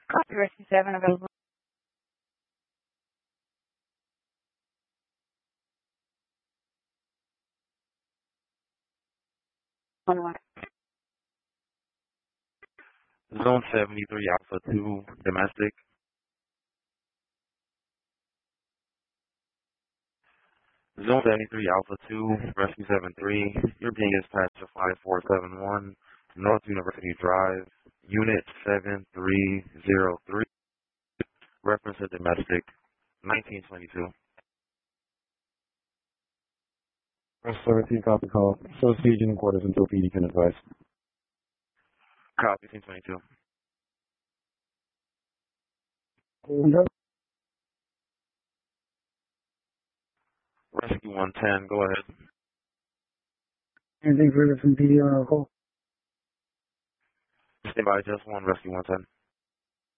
Copy, Rescue 7 available. On what? Zone 73 Alpha 2 domestic. Zone 73 Alpha 2 Rescue 73. You're being dispatched to 5471 North University Drive, Unit 7303. Reference to domestic 1922. Press 17, copy call. Association and quarters until PD can advise. Copy 1922. Rescue 110, go ahead. Anything further from PD on our call? Stand by, just one, Rescue 110.